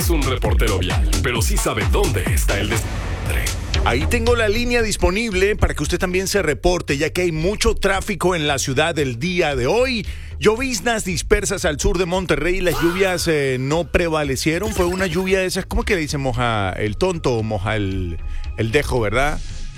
es un reportero vial, pero sí sabe dónde está el desastre. Ahí tengo la línea disponible para que usted también se reporte, ya que hay mucho tráfico en la ciudad el día de hoy. Lloviznas dispersas al sur de Monterrey, las lluvias no prevalecieron. Fue una lluvia de esas, ¿cómo que le dicen? Moja el tonto o moja el dejo, ¿verdad?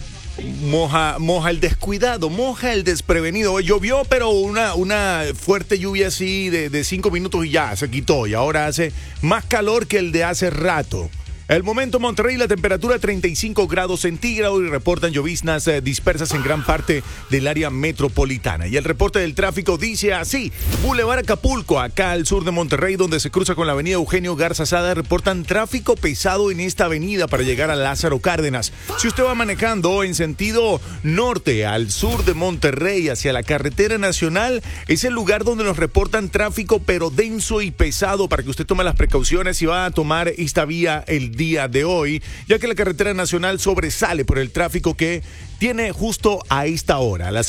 Moja el descuidado, moja el desprevenido. Llovió, pero una fuerte lluvia así de 5 minutos y ya se quitó. Y ahora hace más calor que el de hace rato. El momento Monterrey, la temperatura 35 grados centígrados y reportan lloviznas dispersas en gran parte del área metropolitana. Y el reporte del tráfico dice así: Boulevard Acapulco, acá al sur de Monterrey, donde se cruza con la avenida Eugenio Garza Sada, reportan tráfico pesado en esta avenida para llegar a Lázaro Cárdenas. Si usted va manejando en sentido norte al sur de Monterrey hacia la carretera nacional, es el lugar donde nos reportan tráfico pero denso y pesado, para que usted tome las precauciones si va a tomar esta vía el día de hoy, ya que la carretera nacional sobresale por el tráfico que tiene justo a esta hora, a las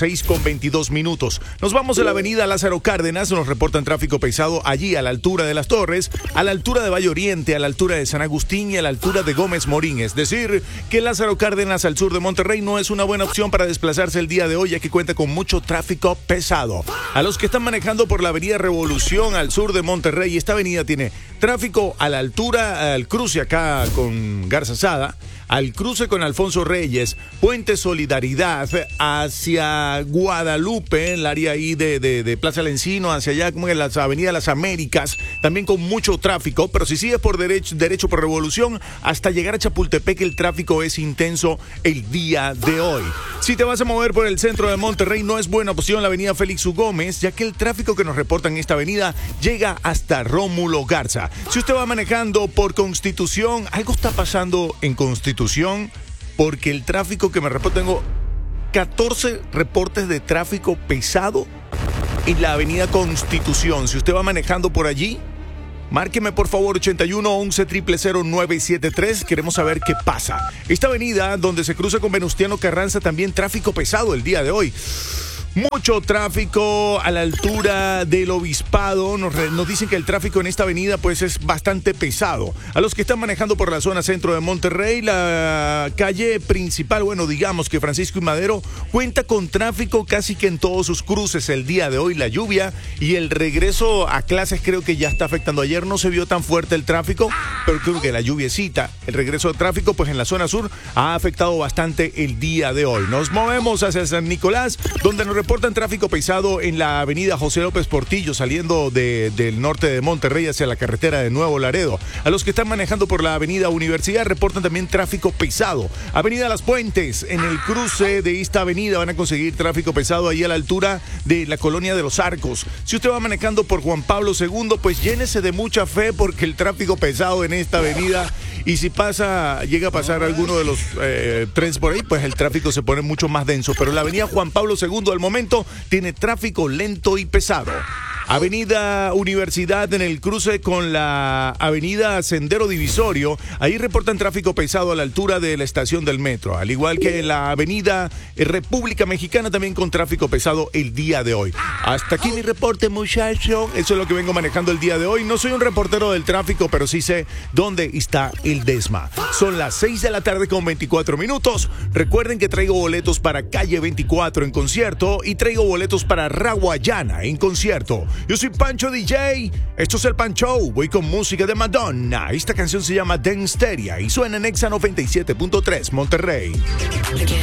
6:22. Nos vamos a la avenida Lázaro Cárdenas, nos reportan tráfico pesado allí a la altura de Las Torres, a la altura de Valle Oriente, a la altura de San Agustín y a la altura de Gómez Morín. Es decir, que Lázaro Cárdenas al sur de Monterrey no es una buena opción para desplazarse el día de hoy, ya que cuenta con mucho tráfico pesado. A los que están manejando por la avenida Revolución al sur de Monterrey, esta avenida tiene tráfico a la altura, al cruce acá con Garza Sada, al cruce con Alfonso Reyes, Puente Solidaridad, hacia Guadalupe, el área ahí de Plaza del Encino, hacia allá como en la avenida Las Américas, también con mucho tráfico, pero si sigues por derecho por Revolución, hasta llegar a Chapultepec, el tráfico es intenso el día de hoy. Si te vas a mover por el centro de Monterrey, no es buena opción la avenida Félix U. Gómez, ya que el tráfico que nos reportan en esta avenida llega hasta Rómulo Garza. Si usted va manejando por Constitución, algo está pasando en Constitución, porque el tráfico que me reporta, tengo 14 reportes de tráfico pesado en la avenida Constitución. Si usted va manejando por allí, márqueme por favor 81 11 000 973. Queremos saber qué pasa. Esta avenida donde se cruza con Venustiano Carranza, también tráfico pesado el día de hoy. Mucho tráfico a la altura del Obispado. Nos dicen que el tráfico en esta avenida pues es bastante pesado. A los que están manejando por la zona centro de Monterrey, la calle principal, bueno, digamos que Francisco y Madero, cuenta con tráfico casi que en todos sus cruces el día de hoy. La lluvia y el regreso a clases creo que ya está afectando. Ayer no se vio tan fuerte el tráfico, pero creo que la lluviecita, el regreso de tráfico pues en la zona sur ha afectado bastante el día de hoy. Nos movemos hacia San Nicolás, donde nos reportan tráfico pesado en la avenida José López Portillo, saliendo del norte de Monterrey hacia la carretera de Nuevo Laredo. A los que están manejando por la avenida Universidad, reportan también tráfico pesado. Avenida Las Puentes, en el cruce de esta avenida van a conseguir tráfico pesado ahí a la altura de la colonia de Los Arcos. Si usted va manejando por Juan Pablo II, pues llénese de mucha fe, porque el tráfico pesado en esta avenida, y si llega a pasar alguno de los trenes por ahí, pues el tráfico se pone mucho más denso. Pero la avenida Juan Pablo II al momento tiene tráfico lento y pesado. Avenida Universidad en el cruce con la avenida Sendero Divisorio, ahí reportan tráfico pesado a la altura de la estación del metro, al igual que en la avenida República Mexicana, también con tráfico pesado el día de hoy. Hasta aquí mi reporte, muchacho. Eso es lo que vengo manejando el día de hoy. No soy un reportero del tráfico, pero sí sé dónde está el desma. Son las 6:24 PM. Recuerden que traigo boletos para Calle 24 en concierto y traigo boletos para Raguayana en concierto. Yo soy Pancho DJ, esto es el Pancho, voy con música de Madonna. Esta canción se llama Dance Steria y suena en Exa 97.3 Monterrey.